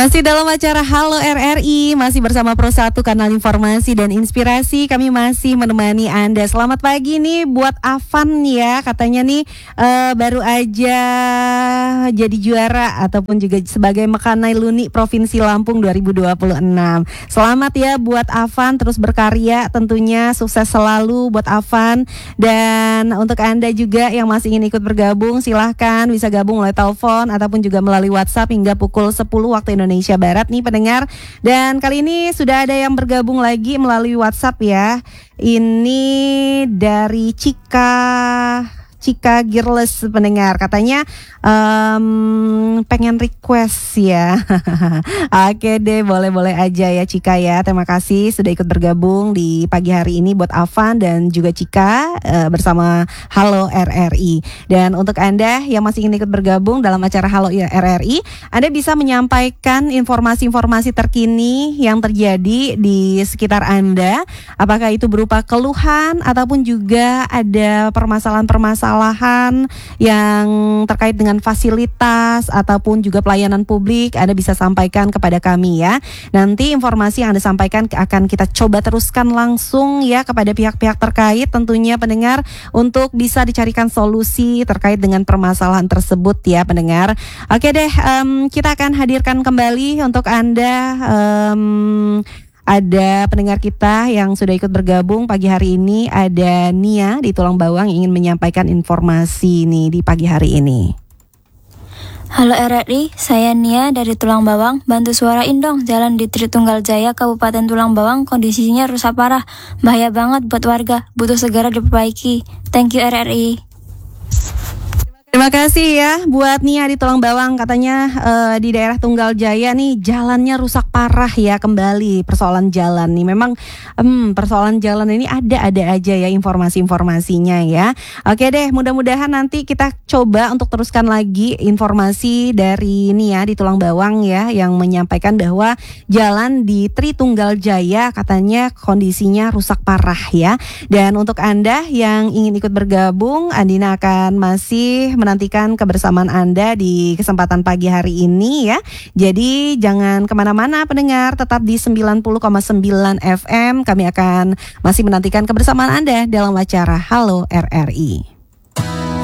Masih dalam acara Halo RRI, masih bersama Pro 1 Kanal Informasi dan Inspirasi. Kami masih menemani Anda. Selamat pagi nih buat Avan ya, katanya nih baru aja jadi juara ataupun juga sebagai Mekanai Luni Provinsi Lampung 2026. Selamat ya buat Avan, terus berkarya tentunya, sukses selalu buat Avan. Dan untuk Anda juga yang masih ingin ikut bergabung, silahkan bisa gabung melalui telepon ataupun juga melalui WhatsApp hingga pukul 10 waktu Indonesia Barat nih pendengar. Dan kali ini sudah ada yang bergabung lagi melalui WhatsApp ya. Ini dari Cika Girles pendengar, katanya pengen request ya. Oke deh, boleh aja ya Cika ya. Terima kasih sudah ikut bergabung di pagi hari ini buat Avan dan juga Cika bersama Halo RRI. Dan untuk Anda yang masih ingin ikut bergabung dalam acara Halo RRI, Anda bisa menyampaikan informasi-informasi terkini yang terjadi di sekitar Anda. Apakah itu berupa keluhan ataupun juga ada permasalahan yang terkait dengan fasilitas ataupun juga pelayanan publik, Anda bisa sampaikan kepada kami ya. Nanti informasi yang Anda sampaikan akan kita coba teruskan langsung ya kepada pihak-pihak terkait tentunya pendengar, untuk bisa dicarikan solusi terkait dengan permasalahan tersebut ya pendengar. Oke deh, kita akan hadirkan kembali untuk Anda. Ada pendengar kita yang sudah ikut bergabung pagi hari ini. Ada Nia di Tulang Bawang yang ingin menyampaikan informasi nih di pagi hari ini. Halo RRI, saya Nia dari Tulang Bawang. Bantu suarain dong, jalan di Tritunggal Jaya, Kabupaten Tulang Bawang kondisinya rusak parah. Bahaya banget buat warga, butuh segera diperbaiki. Thank you RRI. Terima kasih ya buat Nia di Tulang Bawang, katanya di daerah Tunggal Jaya nih jalannya rusak parah ya. Kembali persoalan jalan nih, memang persoalan jalan ini ada aja ya informasi-informasinya ya. Oke deh, mudah-mudahan nanti kita coba untuk teruskan lagi informasi dari Nia di Tulang Bawang ya, yang menyampaikan bahwa jalan di Tritunggal Jaya katanya kondisinya rusak parah ya. Dan untuk Anda yang ingin ikut bergabung, Andina akan masih menantikan kebersamaan Anda di kesempatan pagi hari ini ya. Jadi jangan kemana-mana pendengar, tetap di 90,9 FM. Kami akan masih menantikan kebersamaan Anda dalam acara Halo RRI.